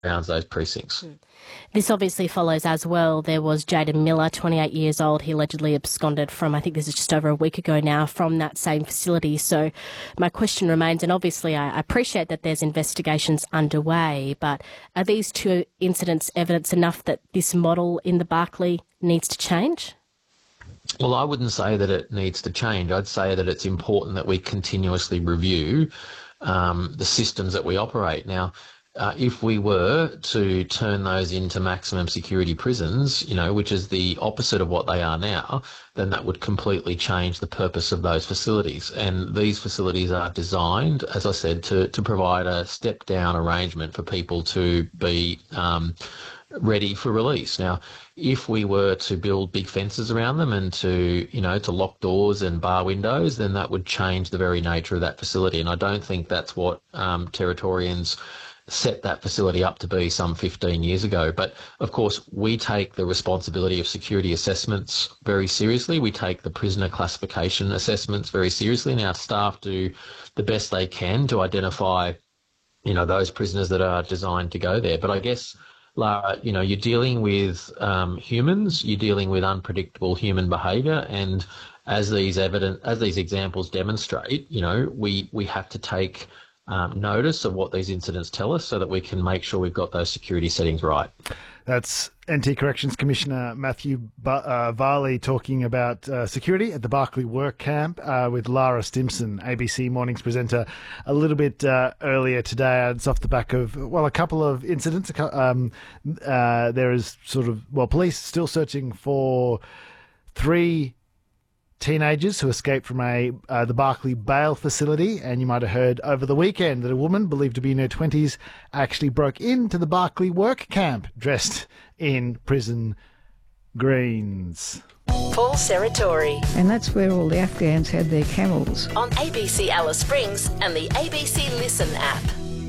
surrounds those precincts. This obviously follows as well. There was Jaden Miller, 28 years old. He allegedly absconded from, I think this is just over a week ago now, from that same facility. So my question remains, and obviously I appreciate that there's investigations underway, but are these two incidents evidence enough that this model in the Barkly needs to change? Well, I wouldn't say that it needs to change. I'd say that it's important that we continuously review the systems that we operate. Now, if we were to turn those into maximum security prisons, which is the opposite of what they are now, then that would completely change the purpose of those facilities. And these facilities are designed, as I said, to provide a step-down arrangement for people to be ready for release. Now, if we were to build big fences around them and to lock doors and bar windows, then that would change the very nature of that facility. And I don't think that's what Territorians set that facility up to be some 15 years ago. But of course, we take the responsibility of security assessments very seriously. We take the prisoner classification assessments very seriously, and our staff do the best they can to identify, those prisoners that are designed to go there. But I guess, Lara, you're dealing with humans, you're dealing with unpredictable human behaviour, and as these examples demonstrate, we have to take notice of what these incidents tell us so that we can make sure we've got those security settings right. That's NT Corrections Commissioner Matthew Varley talking about security at the Barkly Work Camp with Lara Stimson, ABC Mornings presenter, a little bit earlier today. It's off the back of, a couple of incidents. There is police still searching for 3 teenagers who escaped from the Barkly bail facility, and you might have heard over the weekend that a woman believed to be in her 20s actually broke into the Barkly work camp dressed in prison greens. Paul Serratori. And that's where all the Afghans had their camels. On ABC Alice Springs and the ABC Listen app.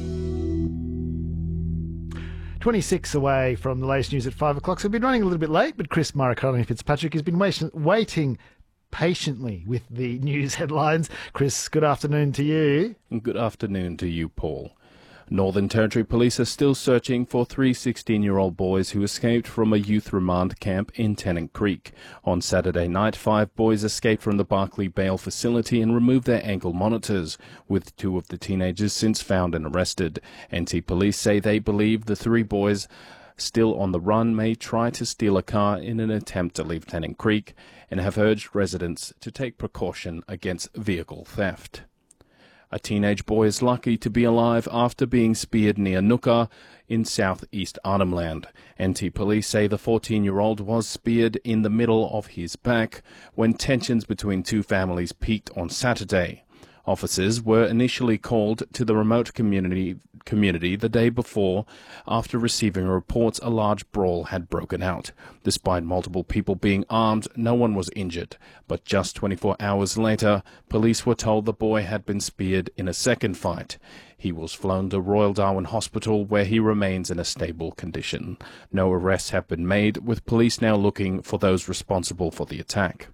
26 away from the latest news at 5 o'clock. So we've been running a little bit late, but Chris Fitzpatrick has been waiting patiently with the news headlines. Chris, good afternoon to you. Good afternoon to you, Paul. Northern Territory Police are still searching for 3 16-year-old boys who escaped from a youth remand camp in Tennant Creek. On Saturday night, 5 boys escaped from the Barkly bail facility and removed their ankle monitors, with 2 of the teenagers since found and arrested. NT Police say they believe the 3 boys still on the run may try to steal a car in an attempt to leave Tennant Creek, and have urged residents to take precaution against vehicle theft. A teenage boy is lucky to be alive after being speared near Nooka in southeast Arnhem Land. NT Police say the 14-year-old was speared in the middle of his back when tensions between 2 families peaked on Saturday. Officers were initially called to the remote community the day before after receiving reports a large brawl had broken out. Despite multiple people being armed, no one was injured. But just 24 hours later, police were told the boy had been speared in a second fight. He was flown to Royal Darwin Hospital, where he remains in a stable condition. No arrests have been made, with police now looking for those responsible for the attack.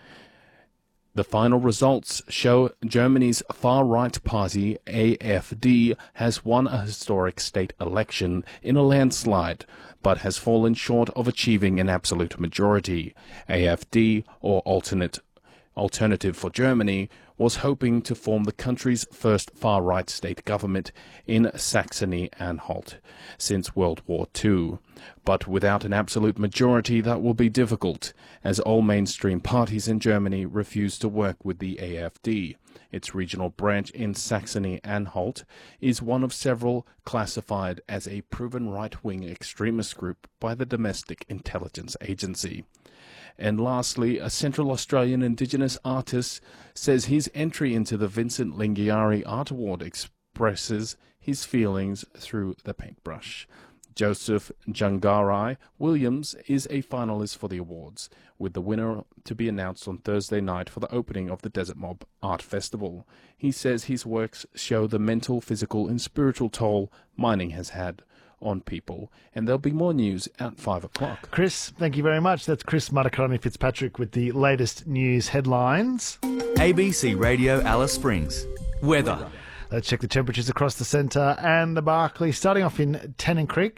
The final results show Germany's far-right party, AfD, has won a historic state election in a landslide, but has fallen short of achieving an absolute majority. AfD, or Alternative for Germany, was hoping to form the country's first far-right state government in Saxony-Anhalt since World War II. But without an absolute majority, that will be difficult, as all mainstream parties in Germany refuse to work with the AfD. Its regional branch in Saxony-Anhalt is one of several classified as a proven right-wing extremist group by the Domestic Intelligence Agency. And lastly, a Central Australian Indigenous artist says his entry into the Vincent Lingiari Art Award expresses his feelings through the paintbrush. Joseph Jungarai Williams is a finalist for the awards, with the winner to be announced on Thursday night for the opening of the Desert Mob Art Festival. He says his works show the mental, physical and spiritual toll mining has had on people, and there'll be more news at 5 o'clock. Chris, thank you very much. That's Chris Fitzpatrick with the latest news headlines. ABC Radio Alice Springs. Weather. Let's check the temperatures across the centre and the Barkly. Starting off in Tennant Creek,